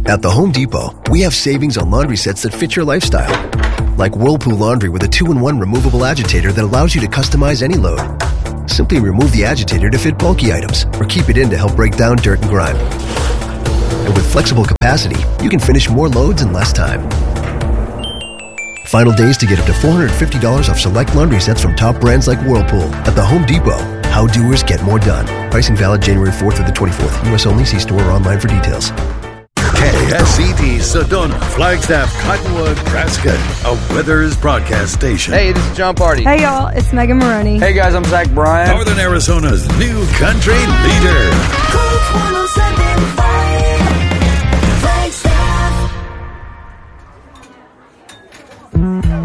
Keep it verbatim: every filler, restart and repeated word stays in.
At the Home Depot, we have savings on laundry sets that fit your lifestyle. Like Whirlpool Laundry with a two in one removable agitator that allows you to customize any load. Simply remove the agitator to fit bulky items or keep it in to help break down dirt and grime. And with flexible capacity, you can finish more loads in less time. Final days to get up to four hundred fifty dollars off select laundry sets from top brands like Whirlpool. At the Home Depot, how doers get more done. Pricing valid January fourth through the twenty-fourth. U S only. See store or online for details. K S E D Sedona, Flagstaff, Cottonwood, Nebraska, a Weathers broadcast station. Hey, this is John Party. Hey, y'all, it's Megan Maroney. Hey, guys, I'm Zach Bryan. Northern Arizona's new country leader. Cool one oh seven.